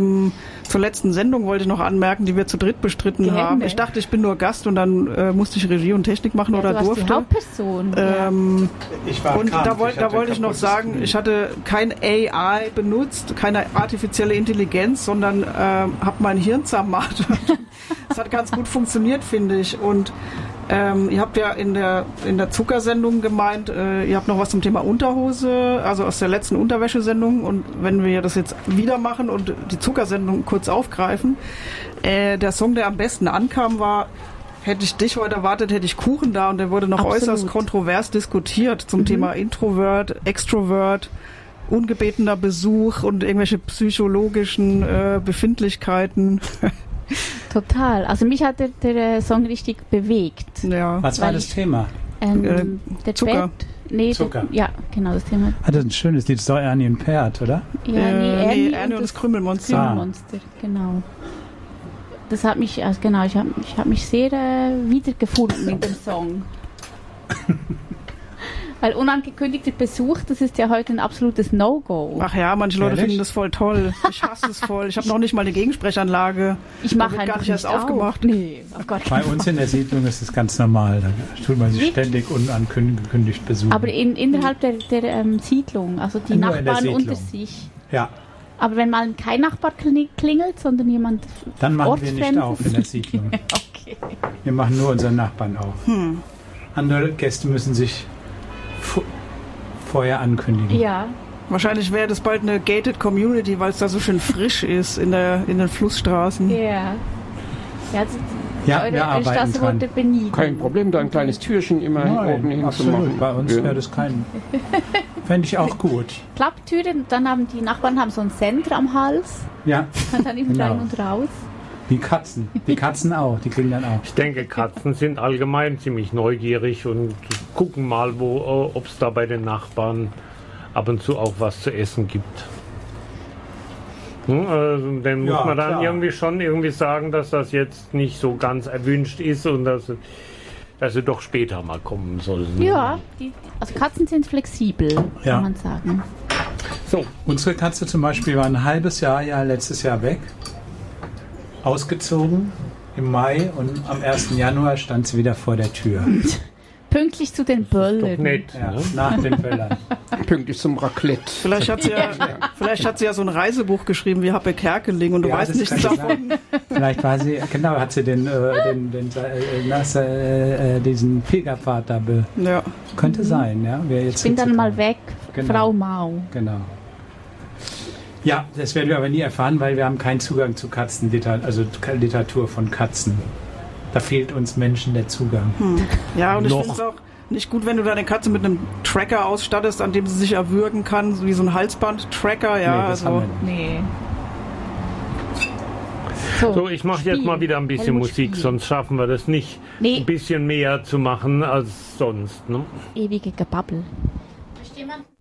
zur letzten Sendung wollte ich noch anmerken, die wir zu dritt bestritten haben. Ich dachte, ich bin nur Gast und dann musste ich Regie und Technik machen oder du warst durfte. Die Hauptperson. Ich war und da wollte ich noch sagen, ich hatte kein AI benutzt, keine artifizielle Intelligenz, sondern habe mein Hirn zermartert. Das hat ganz gut funktioniert, finde ich. Und ihr habt ja in der Zuckersendung gemeint, ihr habt noch was zum Thema Unterhose, also aus der letzten Unterwäschesendung. Und wenn wir das jetzt wieder machen und die Zuckersendung kurz aufgreifen, der Song, der am besten ankam, war: Hätte ich dich heute erwartet, hätte ich Kuchen da. Und der wurde noch äußerst kontrovers diskutiert zum Thema Introvert, Extrovert, ungebetener Besuch und irgendwelche psychologischen Befindlichkeiten. Total. Also mich hat der Song richtig bewegt. Ja. Was war das Thema? Der Zucker. Zucker. Ja, genau, das Thema. Das ist ein schönes Lied, das ist doch Ernie und Pert, oder? Ja, Ernie und das Krümelmonster. Krümelmonster, genau. Das hat mich, also genau, ich hab mich sehr wiedergefunden in dem Song. Weil unangekündigter Besuch, das ist ja heute ein absolutes No-Go. Ach ja, manche Leute finden das voll toll. Ich hasse es voll. Ich habe noch nicht mal eine Gegensprechanlage. Ich mache gar nicht erst aufgemacht. Nee, oh Gott. Bei uns in der Siedlung ist es ganz normal. Da tut man sich ständig unangekündigt besuchen. Aber innerhalb der Siedlung, also die nur Nachbarn unter sich. Ja. Aber wenn mal kein Nachbar klingelt, sondern jemand dann machen wir nicht auf in der Siedlung. Okay. Wir machen nur unseren Nachbarn auf. Andere Gäste müssen sich vorher ankündigen. Ja. Wahrscheinlich wäre das bald eine gated Community, weil es da so schön frisch ist in den Flussstraßen. Ja. Wir Straße wurde benieden. Kein Problem, da ein kleines Türchen immer oben hin zu machen. Bei uns wäre das kein... Fände ich auch gut. Klapptüre, dann haben die Nachbarn so einen Sender am Hals. Ja. Und dann immer rein und raus. Wie Katzen. Die Katzen auch, die kriegen dann auch. Ich denke, Katzen sind allgemein ziemlich neugierig und gucken mal, ob es da bei den Nachbarn ab und zu auch was zu essen gibt. Also, dann muss man dann irgendwie sagen, dass das jetzt nicht so ganz erwünscht ist und dass sie doch später mal kommen sollen. Ja, also Katzen sind flexibel, kann man sagen. So, unsere Katze zum Beispiel war ein halbes Jahr letztes Jahr weg. Ausgezogen im Mai und am 1. Januar stand sie wieder vor der Tür. Pünktlich zu den Böllern. Doch nett, ja, nach den Böllern. Pünktlich zum Raclette. Vielleicht hat sie ja so ein Reisebuch geschrieben wie Happe Kerkeling und du weißt nichts davon. Vielleicht war sie, hat sie diesen Pilgerpfad da könnte sein, ja. Ich bin dann mal weg, Frau Mau. Genau. Ja, das werden wir aber nie erfahren, weil wir haben keinen Zugang zu Literatur von Katzen. Da fehlt uns Menschen der Zugang. Ja, und ich finde es auch nicht gut, wenn du deine Katze mit einem Tracker ausstattest, an dem sie sich erwürgen kann, so wie so ein Halsband-Tracker. Ja, Nee. So, ich mache jetzt mal wieder ein bisschen Musik, sonst schaffen wir das nicht, ein bisschen mehr zu machen als sonst. Ne? Ewige Gebabbel. Möchte jemand?